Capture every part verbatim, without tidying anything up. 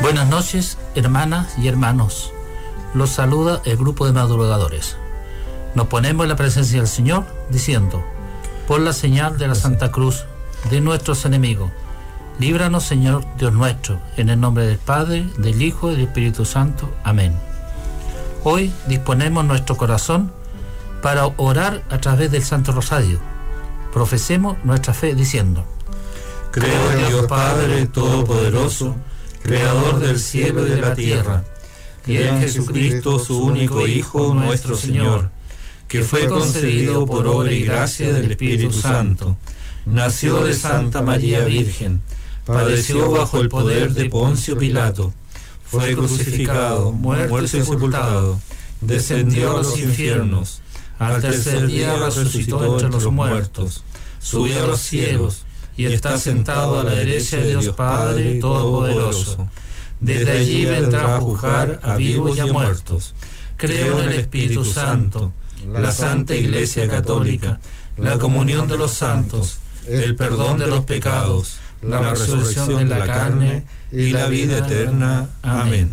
Buenas noches, hermanas y hermanos. Los saluda el grupo de madrugadores. Nos ponemos en la presencia del Señor diciendo: por la señal de la Santa Cruz de nuestros enemigos, líbranos, Señor Dios nuestro, en el nombre del Padre, del Hijo y del Espíritu Santo. Amén. Hoy disponemos nuestro corazón para orar a través del Santo Rosario. Profesemos nuestra fe diciendo: creo en Dios Padre Todopoderoso, Creador del cielo y de la tierra, y en Jesucristo, su único Hijo, nuestro Señor, que fue concebido por obra y gracia del Espíritu Santo, nació de Santa María Virgen, padeció bajo el poder de Poncio Pilato, fue crucificado, muerto y sepultado, descendió a los infiernos, al tercer día resucitó entre los muertos, subió a los cielos, y está sentado a la derecha de Dios Padre Todopoderoso. Desde allí vendrá a juzgar a vivos y a muertos. Creo en el Espíritu Santo, la Santa Iglesia Católica, la comunión de los santos, el perdón de los pecados, la resurrección de la carne y la vida eterna. Amén.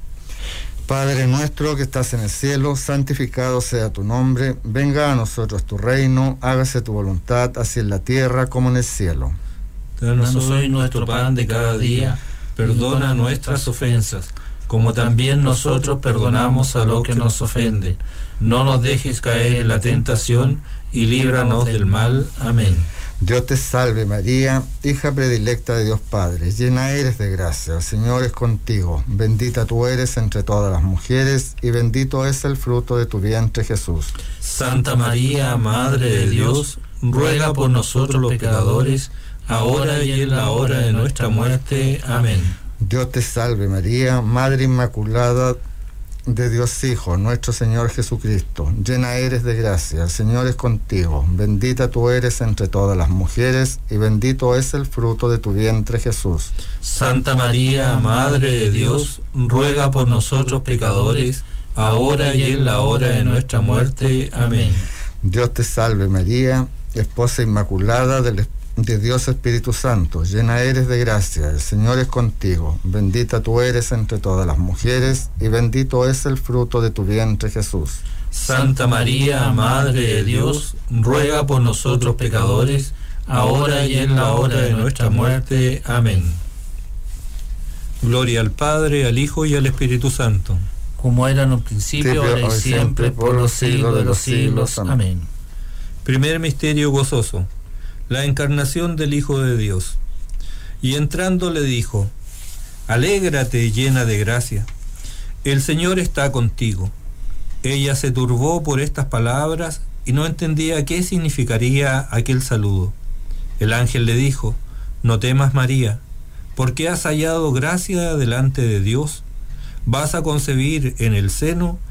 Padre nuestro que estás en el cielo, santificado sea tu nombre, venga a nosotros tu reino, hágase tu voluntad, así en la tierra como en el cielo. Danos hoy nuestro pan de cada día, perdona nuestras ofensas, como también nosotros perdonamos a los que nos ofenden. No nos dejes caer en la tentación y líbranos del mal. Amén. Dios te salve María, hija predilecta de Dios Padre, llena eres de gracia, el Señor es contigo, bendita tú eres entre todas las mujeres, y bendito es el fruto de tu vientre Jesús. Santa María, Madre de Dios, ruega por nosotros los pecadores, ahora y en la hora de nuestra muerte. Amén. Dios te salve María, Madre Inmaculada de Dios Hijo, nuestro Señor Jesucristo, llena eres de gracia, el Señor es contigo, bendita tú eres entre todas las mujeres, y bendito es el fruto de tu vientre Jesús. Santa María, Madre de Dios, ruega por nosotros pecadores, ahora y en la hora de nuestra muerte. Amén. Dios te salve María, Esposa Inmaculada del Espíritu de Dios Espíritu Santo, llena eres de gracia, el Señor es contigo, bendita tú eres entre todas las mujeres, y bendito es el fruto de tu vientre Jesús. Santa María, Madre de Dios, ruega por nosotros pecadores, ahora y en la hora de nuestra muerte. Amén. Gloria al Padre, al Hijo y al Espíritu Santo, como era en un principio, ahora y siempre, por los siglos de los siglos. Amén. Primer misterio gozoso: la encarnación del Hijo de Dios. Y entrando le dijo: alégrate, llena de gracia, el Señor está contigo. Ella se turbó por estas palabras y no entendía qué significaría aquel saludo. El ángel le dijo: no temas, María, porque has hallado gracia delante de Dios. Vas a concebir en el seno